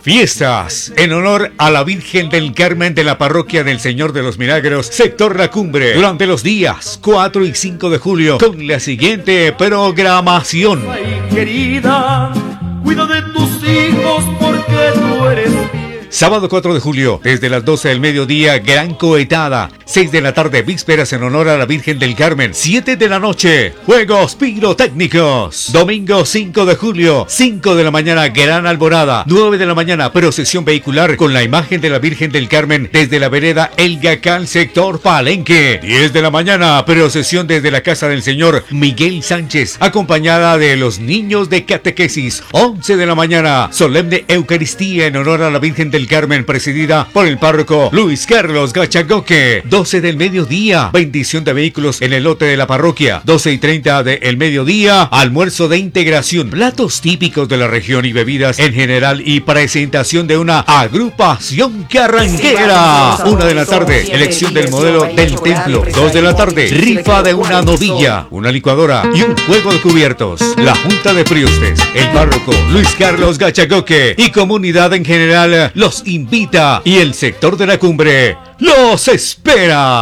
Fiestas en honor a la Virgen del Carmen de la Parroquia del Señor de los Milagros, sector La Cumbre, durante los días 4 y 5 de julio, con la siguiente programación. Ay, querida, cuida de tus hijos porque tú eres bien. Sábado 4 de julio, desde las 12 del mediodía, gran cohetada. 6 de la tarde, vísperas en honor a la Virgen del Carmen. 7 de la noche, juegos pirotécnicos. Domingo 5 de julio, 5 de la mañana, gran alborada. 9 de la mañana, procesión vehicular con la imagen de la Virgen del Carmen desde la vereda El Gacal, sector Palenque. 10 de la mañana, procesión desde la casa del señor Miguel Sánchez, acompañada de los niños de catequesis. 11 de la mañana, solemne Eucaristía en honor a la Virgen del Carmen, presidida por el párroco Luis Carlos Gachagoque. 12 del mediodía, bendición de vehículos en el lote de la parroquia. 12:30 del mediodía, almuerzo de integración, platos típicos de la región y bebidas en general y presentación de una agrupación carranquera. 1 de la tarde, elección del modelo del templo. 2 de la tarde, rifa de una novilla, una licuadora y un juego de cubiertos. La Junta de Priustes, el párroco Luis Carlos Gachagoque y comunidad en general los invita y el sector de La Cumbre los espera.